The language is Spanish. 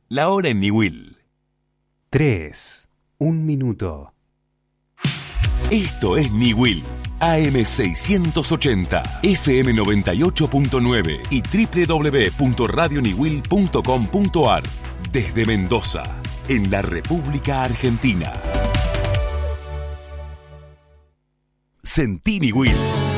La hora en Niwil. 3. 1 minuto. Esto es Niwil. AM680, FM 98.9 y www.radioniwil.com.ar. Desde Mendoza, en la República Argentina. Sentí Niwil.